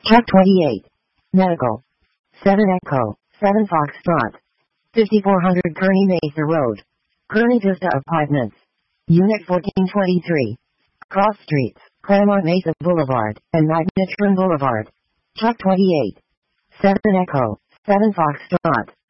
Truck 28. Medical. 7 Echo, 7 Foxtrot. 5400 Kearney Mesa Road. Kearney Vista Apartments. Unit 1423. Cross Streets, Claremont Mesa Boulevard, and Magnetron Boulevard. Truck 28. 7 Echo, 7 Foxtrot.